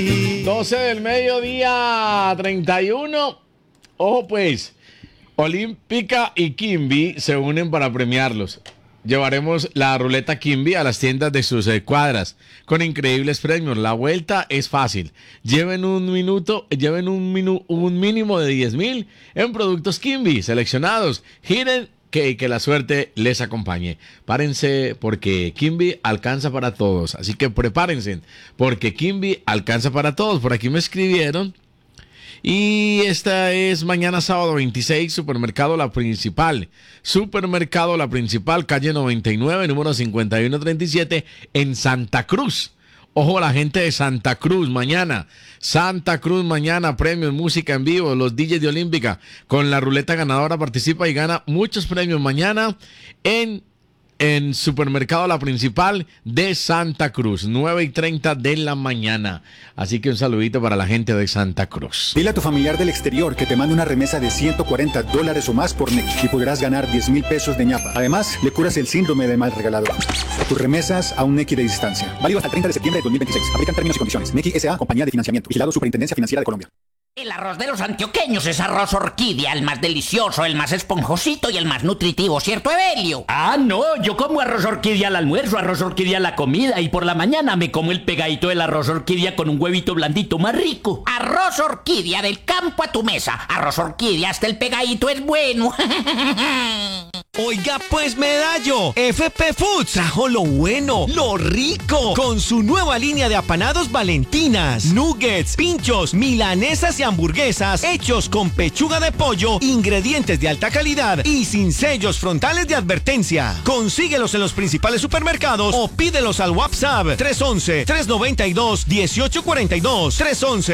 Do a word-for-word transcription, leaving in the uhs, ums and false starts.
doce del mediodía, treinta y uno. Ojo pues, Olímpica y Kimby se unen para premiarlos. Llevaremos la ruleta Kimby a las tiendas de sus eh, cuadras con increíbles premios. La vuelta es fácil. Lleven un minuto, lleven un, minu, un mínimo de diez mil en productos Kimby seleccionados. Giren que, que la suerte les acompañe. Párense porque Kimby alcanza para todos. Así que prepárense porque Kimby alcanza para todos. Por aquí me escribieron. Y esta es mañana sábado veintiséis, Supermercado La Principal. Supermercado La Principal, calle noventa y nueve, número cincuenta y uno treinta y siete, en Santa Cruz. Ojo a la gente de Santa Cruz, mañana. Santa Cruz, mañana, premios, música en vivo, los D Js de Olímpica. Con la ruleta ganadora participa y gana muchos premios mañana en... en Supermercado La Principal de Santa Cruz, nueve y treinta de la mañana. Así que un saludito para la gente de Santa Cruz. Dile a tu familiar del exterior que te mande una remesa de ciento cuarenta dólares o más por Nequi y podrás ganar diez mil pesos de ñapa. Además, le curas el síndrome del mal regalado. Tus remesas a un Nequi de distancia. Válido hasta el treinta de septiembre de dos mil veintiséis. Aplican términos y condiciones. Nequi S A, compañía de financiamiento. Vigilado Superintendencia Financiera de Colombia. El arroz de los antioqueños es arroz orquídea, el más delicioso, el más esponjosito y el más nutritivo, ¿cierto, Evelio? Ah, no, yo como arroz orquídea al almuerzo, arroz orquídea a la comida y por la mañana me como el pegadito del arroz orquídea con un huevito blandito más rico. Arroz orquídea del campo a tu mesa, arroz orquídea hasta el pegadito es bueno. Oiga pues, Medallo, F P Foods trajo lo bueno, lo rico, con su nueva línea de apanados Valentinas, nuggets, pinchos, milanesas y hamburguesas hechos con pechuga de pollo, ingredientes de alta calidad y sin sellos frontales de advertencia. Consíguelos en los principales supermercados o pídelos al WhatsApp tres once, tres noventa y dos, dieciocho cuarenta y dos, tres once